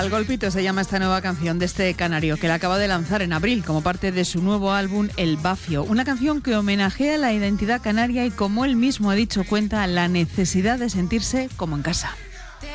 Al golpito se llama esta nueva canción de este canario que la acaba de lanzar en abril como parte de su nuevo álbum El Bafio. Una canción que homenajea la identidad canaria y, como él mismo ha dicho, cuenta la necesidad de sentirse como en casa.